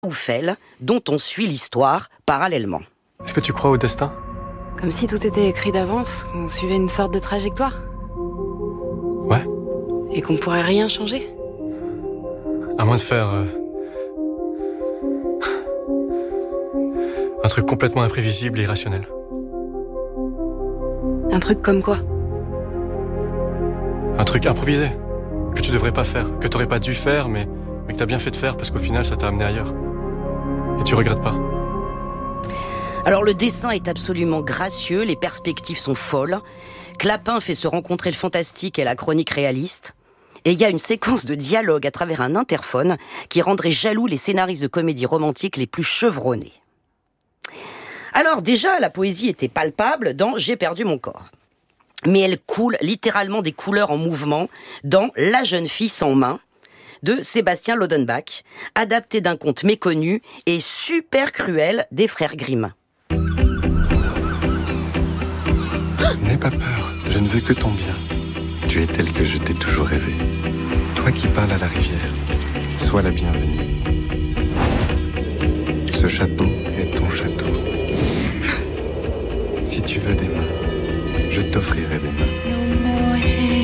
Oufel, dont on suit l'histoire parallèlement. Est-ce que tu crois au destin ? Comme si tout était écrit d'avance, qu'on suivait une sorte de trajectoire. Ouais. Et qu'on pourrait rien changer. À moins de faire... un truc complètement imprévisible et irrationnel. Un truc comme quoi ? Un truc improvisé, que tu devrais pas faire, que t'aurais pas dû faire, mais que t'as bien fait de faire parce qu'au final ça t'a amené ailleurs. Et tu regrettes pas. Alors le dessin est absolument gracieux, les perspectives sont folles. Clapin fait se rencontrer le fantastique et la chronique réaliste. Et il y a une séquence de dialogue à travers un interphone qui rendrait jaloux les scénaristes de comédie romantique les plus chevronnés. Alors déjà, la poésie était palpable dans « J'ai perdu mon corps ». Mais elle coule littéralement des couleurs en mouvement dans « La jeune fille sans main » de Sébastien Lodenbach, adapté d'un conte méconnu et super cruel des frères Grimm. N'aie pas peur, je ne veux que ton bien. Tu es tel que je t'ai toujours rêvé. Toi qui parles à la rivière, sois la bienvenue. Ce château est ton château. Si tu veux des mains, je t'offrirai des mains.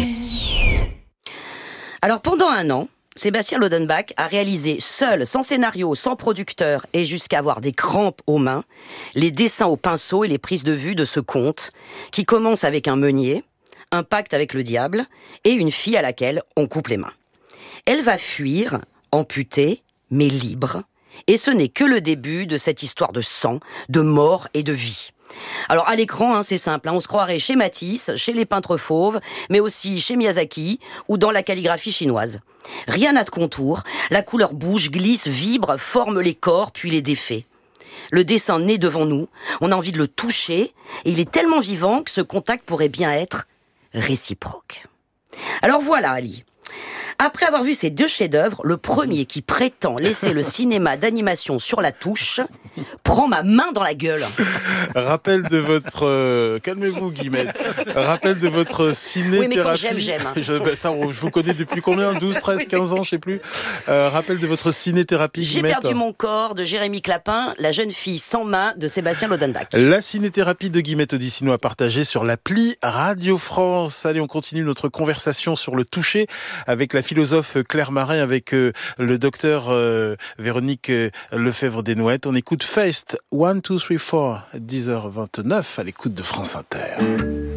Alors pendant un an, Sébastien Lodenbach a réalisé seul, sans scénario, sans producteur et jusqu'à avoir des crampes aux mains, les dessins au pinceau et les prises de vue de ce conte qui commence avec un meunier, un pacte avec le diable et une fille à laquelle on coupe les mains. Elle va fuir, amputée, mais libre, et ce n'est que le début de cette histoire de sang, de mort et de vie. Alors à l'écran, c'est simple, on se croirait chez Matisse, chez les peintres fauves, mais aussi chez Miyazaki ou dans la calligraphie chinoise. Rien n'a de contour, la couleur bouge, glisse, vibre, forme les corps puis les défait. Le dessin naît devant nous, on a envie de le toucher, et il est tellement vivant que ce contact pourrait bien être réciproque. Alors voilà Ali. Après avoir vu ces deux chefs-d'œuvre, le premier qui prétend laisser le cinéma d'animation sur la touche prend ma main dans la gueule. Rappel de votre... Calmez-vous, Guillemette. Rappel de votre ciné-thérapie. Oui, mais quand j'aime. Je vous connais depuis combien ? 12, 13, 15 ans, je sais plus. Rappel de votre ciné-thérapie, Guillemette. J'ai perdu mon corps de Jérémy Clapin, La jeune fille sans main de Sébastien Lodenbach. La ciné-thérapie de Guillemette Odissino à partager sur l'appli Radio France. Allez, on continue notre conversation sur le toucher avec la philosophe Claire Marin, avec le docteur Véronique Lefebvre-Desnouettes. On écoute Feist, 1, 2, 3, 4, 10h29 à l'écoute de France Inter.